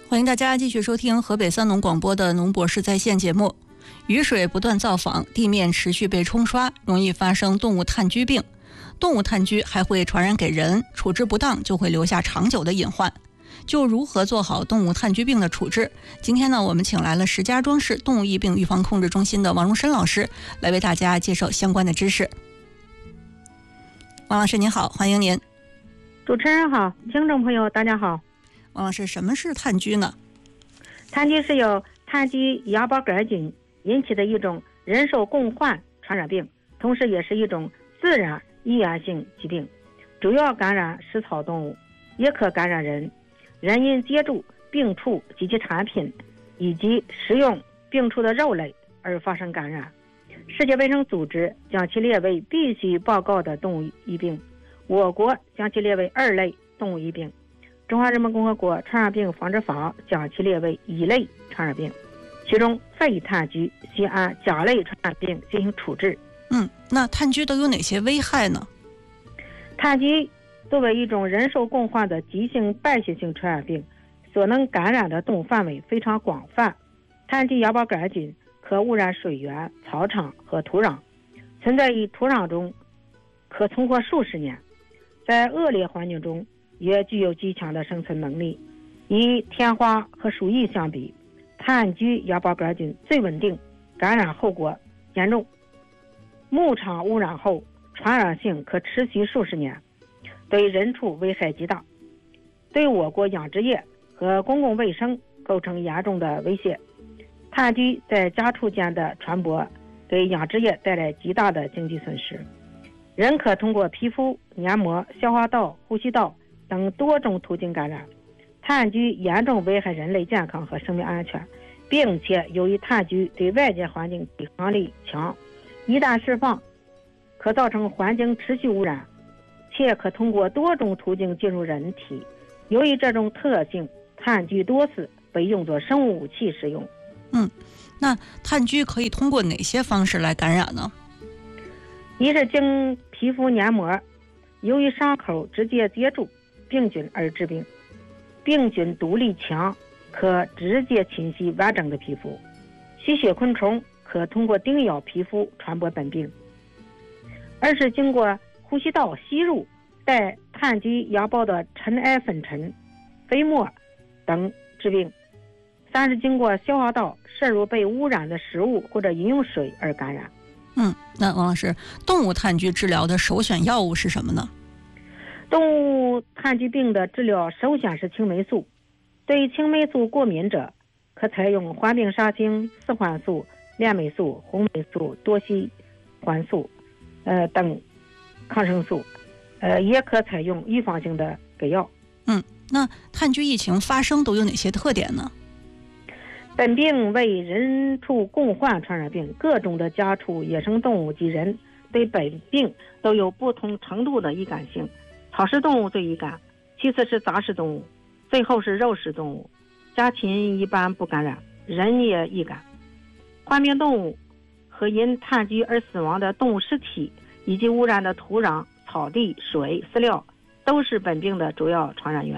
欢迎大家继续收听河北三农广播的农博士在线节目。雨水不断造访，地面持续被冲刷，容易发生动物炭疽病。动物炭疽还会传染给人，处置不当就会留下长久的隐患。就如何做好动物炭疽病的处置，今天呢，我们请来了石家庄市动物疫病预防控制中心的王荣申老师来为大家介绍相关的知识。王老师您好，欢迎您。 主持人好，听众朋友大家好。 王老师，什么是炭疽呢？ 炭疽是由炭疽芽孢杆菌引起的一种人兽共患传染病，同时也是一种自然易源性疾病，主要感染食草动物，也可感染人。人因接触病畜及其产品以及食用病畜的肉类而发生感染。世界卫生组织将其列为必须报告的动物疫病，我国将其列为2类动物疫病。中华人民共和国传染病防治法将其列为1类传染病，其中肺炭疽需按甲类传染病进行处置。 那炭疽都有哪些危害呢？ 炭疽作为一种人兽共患的急性败血性传染病，所能感染的动物范围非常广泛。炭疽芽孢杆菌可污染水源、草场和土壤，存在于土壤中可存活数十年，在恶劣环境中也具有极强的生存能力。与天花和鼠疫相比，炭疽芽孢杆菌最稳定，感染后果严重。牧场污染后，传染性可持续数十年，对人畜危害极大，对我国养殖业和公共卫生构成严重的威胁。炭疽在家畜间的传播给养殖业带来极大的经济损失。人可通过皮肤、黏膜、消化道、呼吸道等多种途径感染。炭疽严重危害人类健康和生命安全，并且由于炭疽对外界环境抵抗力强，一旦释放可造成环境持续污染，且可通过多种途径进入人体。由于这种特性，炭疽多次被用作生物武器使用。 那炭疽可以通过哪些方式来感染呢？ 一是经皮肤黏膜，由于伤口直接接触病菌而致病，病菌毒力强，可直接侵袭完整的皮肤。吸血昆虫可通过叮咬皮肤传播本病。二是经过呼吸道吸入带炭疽芽孢的尘埃粉尘、飞沫等致病。三是经过消化道摄入被污染的食物或者饮用水而感染。 那王老师，动物炭疽治疗的首选药物是什么呢？ 动物炭疽病的治疗首选是青霉素，对青霉素过敏者可采用环丙沙星、四环素、链霉素、红霉素、多西环素等抗生素，也可采用预防性的给药。 那炭疽疫情发生都有哪些特点呢？ 本病为人畜共患传染病，各种的家畜、野生动物及人对本病都有不同程度的易感性。草食动物最易感，其次是杂食动物，最后是肉食动物。家禽一般不感染，人也易感。患病动物和因炭疽而死亡的动物尸体以及污染的土壤、草地、水、饲料都是本病的主要传染源。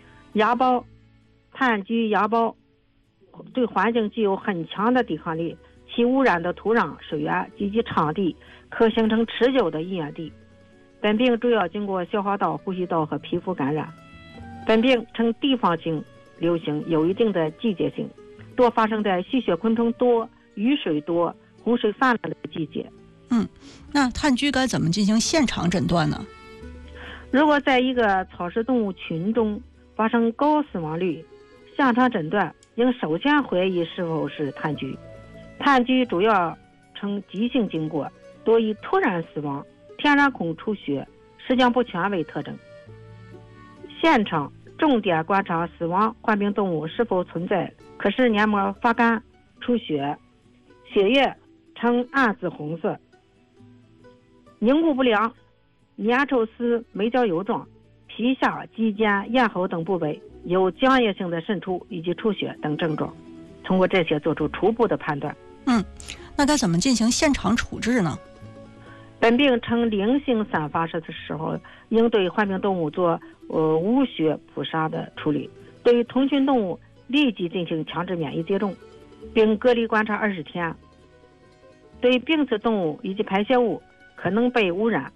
炭疽芽孢对环境具有很强的抵抗力，其污染的土壤、水源及其场地可形成持久的阴源地。本病主要经过消化道、呼吸道和皮肤感染。本病呈地方性流行，有一定的季节性，多发生在吸血昆虫多、雨水多、洪水泛滥的季节。 那炭疽该怎么进行现场诊断呢？ 如果在一个草食动物群中发生高死亡率，现场诊断应首先怀疑是否是炭疽。炭疽主要呈急性经过，多以突然死亡、天然孔出血、时间不全为特征。现场重点观察死亡患病动物是否存在可视黏膜发干、出血，血液呈暗紫红色，凝固不良、粘稠丝霉胶油状，皮下、肌间、咽喉等部位有浆液性的渗出以及出血等症状，通过这些做出初步的判断。 那该怎么进行现场处置呢？ 本病呈零星散发的时候，应对患病动物做无血扑杀的处理。对于同群动物立即进行强制免疫接种，并隔离观察20天。对病死动物以及排泄物可能被污染，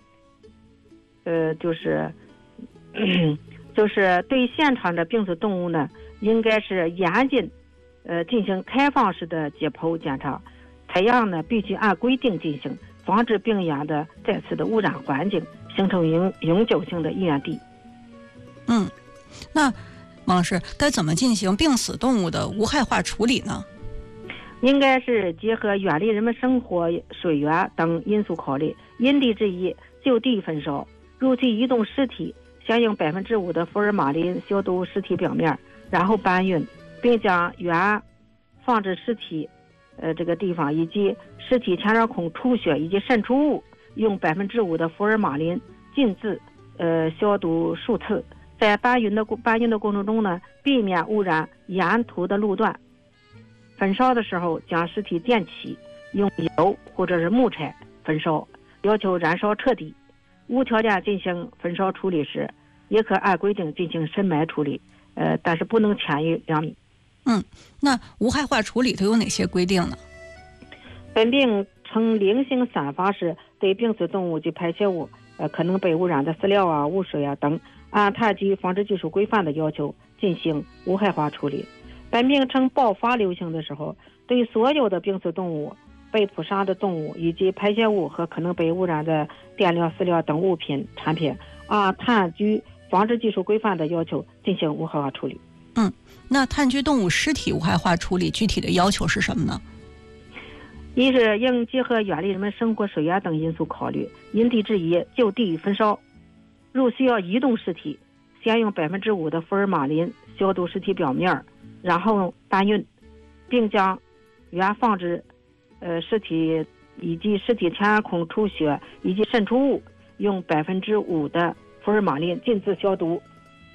就是对现场的病死动物呢，应该是严禁进行开放式的解剖检查，采样呢必须按规定进行，防止病原的再次的污染环境，形成永久性的衣源地。 那王老师该怎么进行病死动物的无害化处理呢？ 应该是结合远离人们生活水源等因素考虑，因地制宜，就地焚烧。入期移动尸体，先用5%的福尔马林消毒尸体表面，然后搬运，并将原放置尸体这个地方以及尸体前肠孔出血以及渗出物用5%的福尔马林浸渍消毒数次。在搬运的过程中呢，避免污染沿途的路段。焚烧的时候将尸体垫起，用油或者是木柴焚烧，要求燃烧彻底。无条件进行焚烧处理时，也可按规定进行深埋处理，但是不能浅于2米。 那无害化处理它有哪些规定呢？ 本病呈零星散发时，对病死动物及排泄物可能被污染的饲料啊、污水啊等，按碳基防治技术规范的要求进行无害化处理。本病呈爆发流行的时候，对所有的病死动物、被捕杀的动物以及排泄物和可能被污染的垫料、饲料等物品产品，按炭疽防治技术规范的要求进行无害化处理。 那炭疽动物尸体无害化处理具体的要求是什么呢？ 一是应结合远离人们生活水源等因素考虑，因地制宜，就地焚烧。若需要移动尸体，先用5%的福尔马林消毒尸体表面，然后搬运，并将原放置尸体以及尸体前肠孔出血以及渗出物用5%的福尔马林浸渍消毒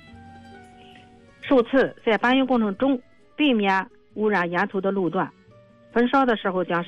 数次。在搬运过程中避免污染沿途的路段。焚烧的时候将